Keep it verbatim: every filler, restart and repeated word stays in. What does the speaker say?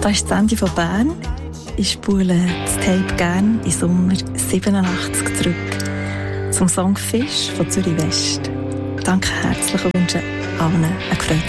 Das ist das Ende von Bern. Ich spule das Tape gerne im Sommer siebenundachtzig zurück zum Song «Fisch» von Zürich West. Danke herzlich und wünsche allen einen gefreuten